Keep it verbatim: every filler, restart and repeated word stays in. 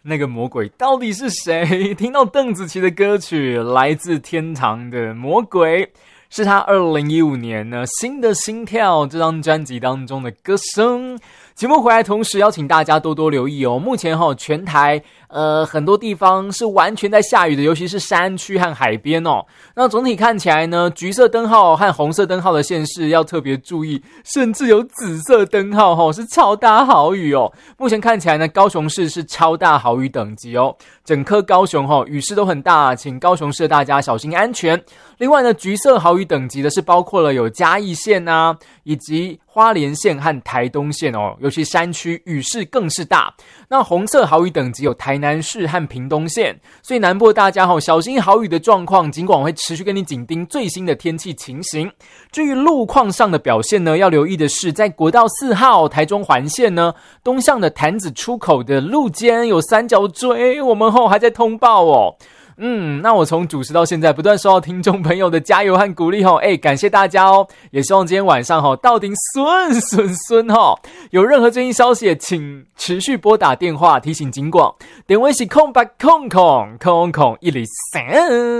那个魔鬼到底是谁？听到邓紫棋的歌曲《来自天堂的魔鬼》，是她二零一五年呢《新的心跳》这张专辑当中的歌声。节目回来同时邀请大家多多留意哦，目前齁全台呃很多地方是完全在下雨的，尤其是山区和海边哦。那总体看起来呢，橘色灯号和红色灯号的县市要特别注意，甚至有紫色灯号齁是超大豪雨哦。目前看起来呢，高雄市是超大豪雨等级哦，整颗高雄齁雨势都很大，请高雄市的大家小心安全。另外呢，橘色豪雨等级的是包括了有嘉义县啊，以及花莲县和台东县哦，尤其山区雨势更是大。那红色豪雨等级有台南市和屏东县，所以南部的大家齁小心豪雨的状况，尽管我会持续跟你紧盯最新的天气情形。至于路况上的表现呢，要留意的是，在国道四号台中环线呢，东向的潭子出口的路肩有三角锥，我们后还在通报哦。嗯，那我从主持到现在不断收到听众朋友的加油和鼓励齁，哎，感谢大家哦，也希望今天晚上齁到底顺顺顺齁，有任何最新消息请持续拨打电话提醒警广，电话是空八空空空空一零三。